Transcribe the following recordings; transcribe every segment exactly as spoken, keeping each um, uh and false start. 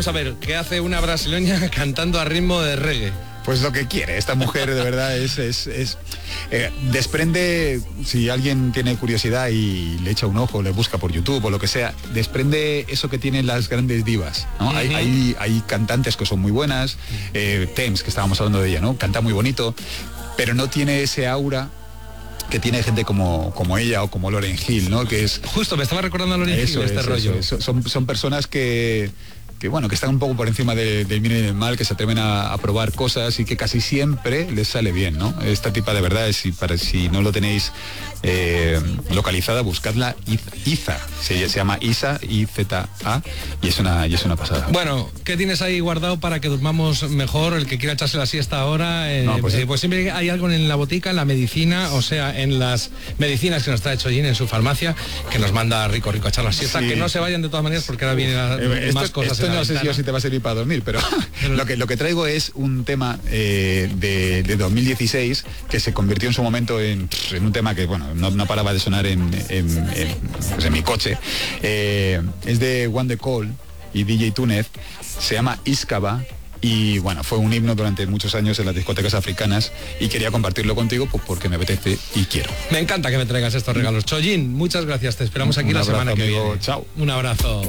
vamos a ver, ¿qué hace una brasileña cantando a ritmo de reggae? Pues lo que quiere, esta mujer de verdad es, es, es eh, desprende, si alguien tiene curiosidad y le echa un ojo, le busca por YouTube o lo que sea, desprende eso que tienen las grandes divas, ¿no? Uh-huh. hay, hay, hay cantantes que son muy buenas, eh, Thames, que estábamos hablando de ella, ¿no? Canta muy bonito, pero no tiene ese aura que tiene gente como, como ella o como Lauryn Hill, ¿no? Que es... Justo, me estaba recordando a Lauryn Hill este es, rollo. Eso, son, son personas que... que bueno, que están un poco por encima de, del bien y del mal, que se atreven a, a probar cosas y que casi siempre les sale bien, ¿no? Esta tipa de verdad, si, para, si no lo tenéis eh, localizada, buscadla, Iza, se, se llama Isa, I Z A, y es una, y es una pasada. Bueno, ¿qué tienes ahí guardado para que durmamos mejor? El que quiera echarse la siesta ahora, eh, no, pues, eh, pues siempre hay algo en la botica, en la medicina, o sea, en las medicinas que nos trae Chollín en su farmacia, que nos manda rico, rico a echar la siesta, sí. Que no se vayan de todas maneras porque ahora vienen eh, más esto, cosas. Esto no sé si, yo, si te va a servir para dormir, pero, pero lo que lo que traigo es un tema eh, de, de dos mil dieciséis que se convirtió en su momento en, en un tema que bueno no, no paraba de sonar en, en, en, pues en mi coche. Eh, es de One The Call y D J Túnez, se llama Iskaba. Y bueno, fue un himno durante muchos años en las discotecas africanas y quería compartirlo contigo pues, porque me apetece y quiero. Me encanta que me traigas estos regalos. Chollín, muchas gracias. Te esperamos aquí un la abrazo, semana que amigo. viene. Chao. Un abrazo.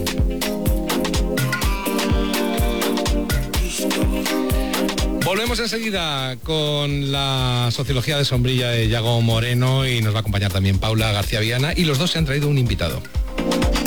Volvemos enseguida con la sociología de sombrilla de Yago Moreno y nos va a acompañar también Paula García Viana y los dos se han traído un invitado.